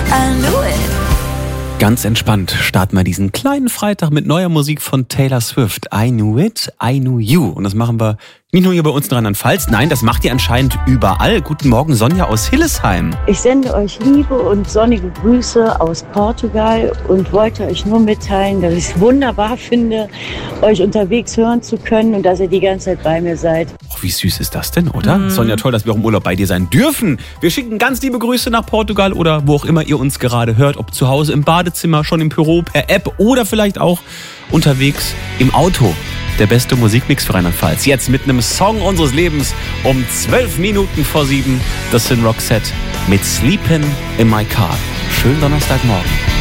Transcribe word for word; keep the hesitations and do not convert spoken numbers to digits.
I knew it. Ganz entspannt starten wir diesen kleinen Freitag mit neuer Musik von Taylor Swift. I knew it, I knew you. Und das machen wir nicht nur hier bei uns in Rheinland-Pfalz, nein, das macht ihr anscheinend überall. Guten Morgen, Sonja aus Hillesheim. Ich sende euch liebe und sonnige Grüße aus Portugal und wollte euch nur mitteilen, dass ich es wunderbar finde, euch unterwegs hören zu können und dass ihr die ganze Zeit bei mir seid. Och, wie süß ist das denn, oder? Mhm. Sonja, toll, dass wir auch im Urlaub bei dir sein dürfen. Wir schicken ganz liebe Grüße nach Portugal oder wo auch immer ihr uns gerade hört, ob zu Hause im Badezimmer, schon im Büro, per App oder vielleicht auch unterwegs im Auto. Der beste Musikmix für Rheinland-Pfalz. Jetzt mit einem Song unseres Lebens um zwölf Minuten vor sieben. Das sind Roxette mit Sleepin' in My Car. Schönen Donnerstagmorgen.